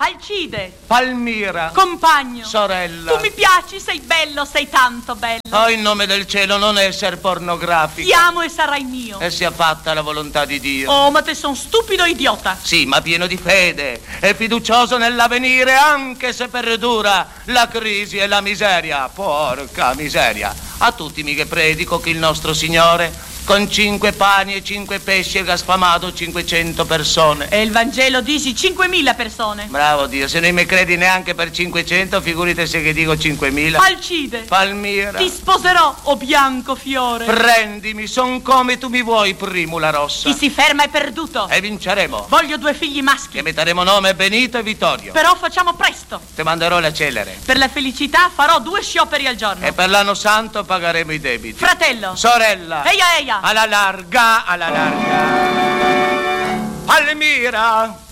Alcide. Palmira. Compagno. Sorella. Tu mi piaci, sei bello, sei tanto bello. Oh, in nome del cielo, non essere pornografico. Ti amo e sarai mio. E sia fatta la volontà di Dio. Oh, ma te son stupido idiota. Sì, ma pieno di fede e fiducioso nell'avvenire, anche se perdura la crisi e la miseria. Porca miseria. A tutti mi che predico che il nostro Signore con 5 pani e 5 pesci ha sfamato 500 persone. E il Vangelo dici 5.000 persone. Bravo Dio, se non mi credi neanche per 500, figurati se che dico 5.000. Alcide. Palmira. Ti sposerò, o bianco fiore. Prendimi, son come tu mi vuoi, Primula Rossa. Chi si ferma è perduto. E vinceremo. Voglio 2 figli maschi. Che metteremo nome Benito e Vittorio. Però facciamo presto. Ti manderò le celere. Per la felicità farò 2 scioperi al giorno. E per l'anno santo pagheremo i debiti. Fratello. Sorella. Eia, eia. Alla larga, alla larga. Palmira.